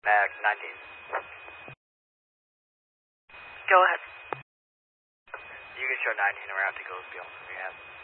Max 19. Go ahead. You can show 19 around to go beyond rehab.